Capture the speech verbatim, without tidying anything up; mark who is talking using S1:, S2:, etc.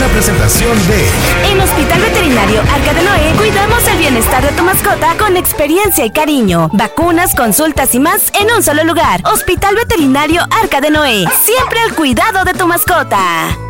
S1: una presentación de...
S2: En Hospital Veterinario Arca de Noé cuidamos el bienestar de tu mascota con experiencia y cariño. Vacunas, consultas y más en un solo lugar. Hospital Veterinario Arca de Noé. Siempre al cuidado de tu mascota.